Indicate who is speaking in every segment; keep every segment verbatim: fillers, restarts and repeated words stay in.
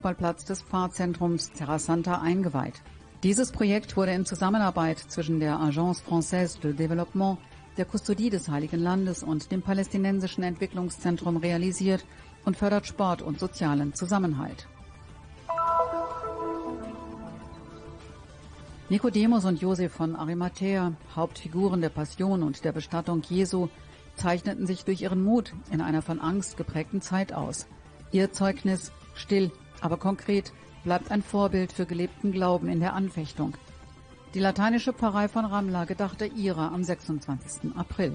Speaker 1: Fußballplatz des Pfarrzentrums Terra Santa eingeweiht. Dieses Projekt wurde in Zusammenarbeit zwischen der Agence Française de Développement, der Kustodie des Heiligen Landes und dem Palästinensischen Entwicklungszentrum realisiert und fördert Sport und sozialen Zusammenhalt. Nikodemus und Josef von Arimathäa, Hauptfiguren der Passion und der Bestattung Jesu, zeichneten sich durch ihren Mut in einer von Angst geprägten Zeit aus. Ihr Zeugnis, still, aber konkret, bleibt ein Vorbild für gelebten Glauben in der Anfechtung. Die lateinische Pfarrei von Ramla gedachte ihrer am sechsundzwanzigsten April.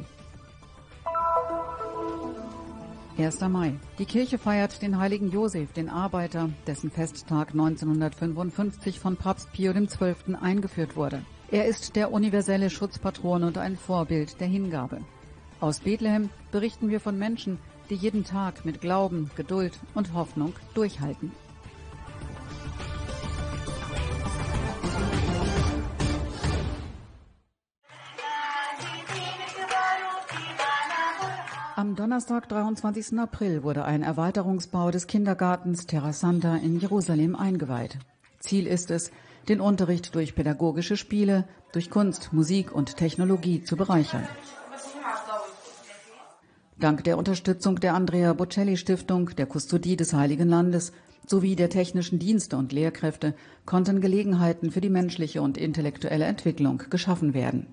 Speaker 1: erster Mai. Die Kirche feiert den heiligen Josef, den Arbeiter, dessen Festtag neunzehnhundertfünfundfünfzig von Papst Pio der Zwölfte eingeführt wurde. Er ist der universelle Schutzpatron und ein Vorbild der Hingabe. Aus Bethlehem berichten wir von Menschen, die jeden Tag mit Glauben, Geduld und Hoffnung durchhalten. Am Donnerstag, dreiundzwanzigsten April, wurde ein Erweiterungsbau des Kindergartens Terra Santa in Jerusalem eingeweiht. Ziel ist es, den Unterricht durch pädagogische Spiele, durch Kunst, Musik und Technologie zu bereichern. Dank der Unterstützung der Andrea Bocelli Stiftung, der Kustodie des Heiligen Landes sowie der technischen Dienste und Lehrkräfte konnten Gelegenheiten für die menschliche und intellektuelle Entwicklung geschaffen werden.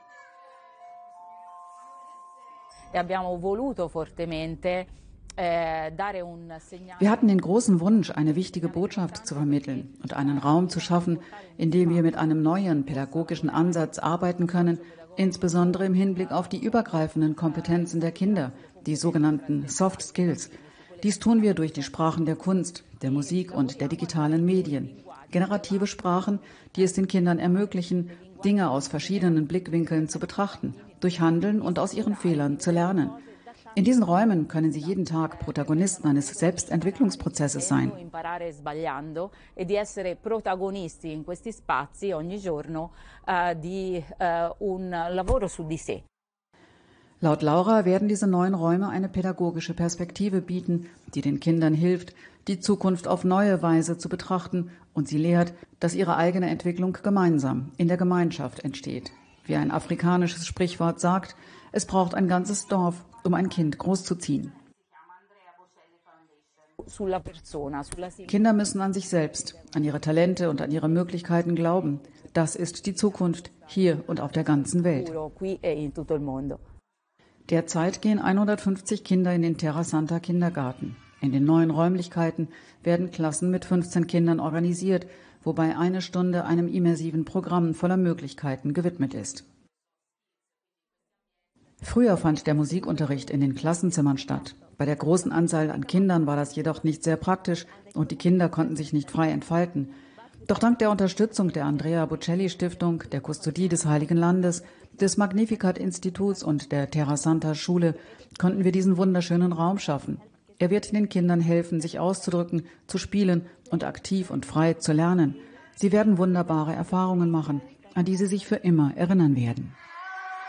Speaker 1: Wir hatten den großen Wunsch, eine wichtige Botschaft zu vermitteln und einen Raum zu schaffen, in dem wir mit einem neuen pädagogischen Ansatz arbeiten können, insbesondere im Hinblick auf die übergreifenden Kompetenzen der Kinder, die sogenannten Soft Skills. Dies tun wir durch die Sprachen der Kunst, der Musik und der digitalen Medien. Generative Sprachen, die es den Kindern ermöglichen, Dinge aus verschiedenen Blickwinkeln zu betrachten, durch Handeln und aus ihren Fehlern zu lernen. In diesen Räumen können sie jeden Tag Protagonisten eines Selbstentwicklungsprozesses sein. Laut Laura werden diese neuen Räume eine pädagogische Perspektive bieten, die den Kindern hilft, die Zukunft auf neue Weise zu betrachten und sie lehrt, dass ihre eigene Entwicklung gemeinsam in der Gemeinschaft entsteht. Wie ein afrikanisches Sprichwort sagt, es braucht ein ganzes Dorf, um ein Kind großzuziehen. Kinder müssen an sich selbst, an ihre Talente und an ihre Möglichkeiten glauben. Das ist die Zukunft, hier und auf der ganzen Welt. Derzeit gehen hundertfünfzig Kinder in den Terra Santa Kindergarten. In den neuen Räumlichkeiten werden Klassen mit fünfzehn Kindern organisiert, wobei eine Stunde einem immersiven Programm voller Möglichkeiten gewidmet ist. Früher fand der Musikunterricht in den Klassenzimmern statt. Bei der großen Anzahl an Kindern war das jedoch nicht sehr praktisch und die Kinder konnten sich nicht frei entfalten. Doch dank der Unterstützung der Andrea Bocelli Stiftung, der Kustodie des Heiligen Landes, des Magnificat Instituts und der Terra Santa Schule konnten wir diesen wunderschönen Raum schaffen. Er wird den Kindern helfen, sich auszudrücken, zu spielen und aktiv und frei zu lernen. Sie werden wunderbare Erfahrungen machen, an die sie sich für immer erinnern werden.